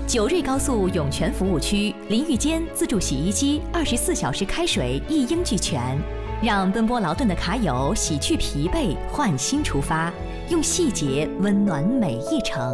九瑞高速涌泉服务区淋浴间自助洗衣机24小时开水一应俱全，让奔波劳顿的卡友洗去疲惫，焕新出发，用细节温暖每一程。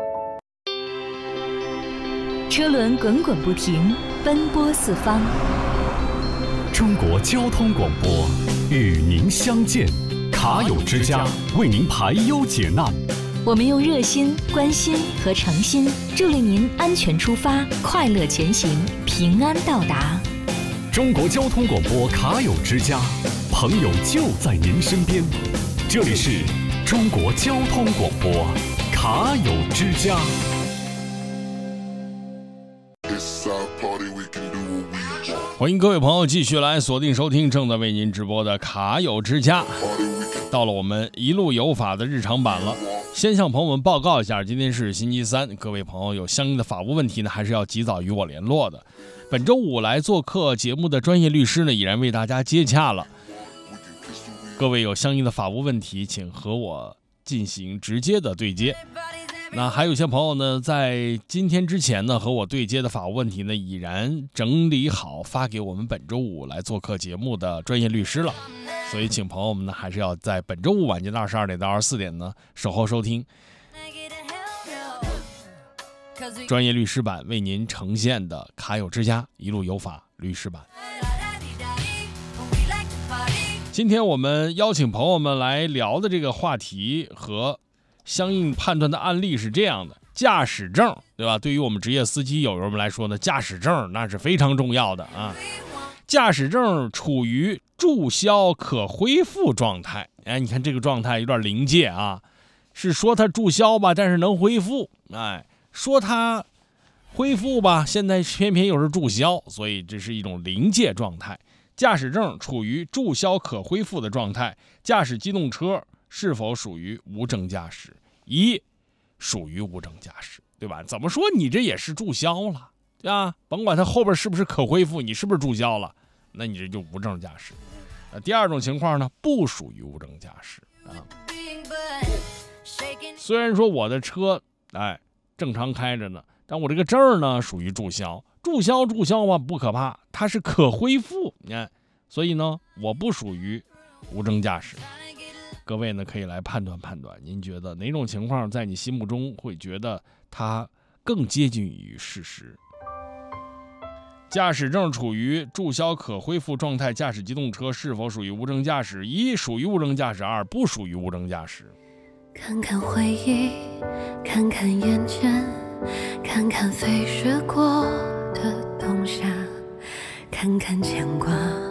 车轮滚滚不停，奔波四方。 中国交通广播与您相见，卡友之家为您排忧解难。 我们用热心、关心和诚心助力您安全出发，快乐前行，平安到达。 中国交通广播卡友之家，朋友就在您身边。这里是中国交通广播卡友之家。 欢迎各位朋友继续来锁定收听正在为您直播的卡友之家。到了我们一路有法的日常版了，先向朋友们报告一下，今天是星期三，各位朋友有相应的法务问题呢，还是要及早与我联络的。本周五来做客节目的专业律师呢，已然为大家接洽了。各位有相应的法务问题，请和我进行直接的对接。那还有些朋友呢，在今天之前呢，和我对接的法务问题呢，已然整理好发给我们本周五来做客节目的专业律师了。所以请朋友们呢，还是要在本周五晚间的22点到24点呢，守候收听专业律师版为您呈现的卡友之家一路有法律师版。今天我们邀请朋友们来聊的这个话题和相应判断的案例是这样的：驾驶证，对吧？对于我们职业司机友人们来说呢，驾驶证那是非常重要的啊。驾驶证处于注销可恢复状态，哎，你看这个状态有点临界啊，是说它注销吧，但是能恢复，哎，说它恢复吧，现在偏偏又是注销，所以这是一种临界状态。驾驶证处于注销可恢复的状态，驾驶机动车是否属于无证驾驶？一，属于无证驾驶，对吧？怎么说你这也是注销了，对吧？甭管它后边是不是可恢复，你是不是注销了，那你这就无证驾驶。第二种情况呢，不属于无证驾驶啊。虽然说我的车正常开着呢，但我这个证呢属于注销。注销嘛不可怕，它是可恢复，你看，所以呢我不属于无证驾驶。各位呢可以来判断判断，您觉得哪种情况在你心目中会觉得它更接近于事实？驾驶证处于注销可恢复状态，驾驶机动车是否属于无证驾驶？一，属于无证驾驶；二，不属于无证驾驶。 看看回忆，看看眼前，看看飞逝过的冬夏，看看牵挂。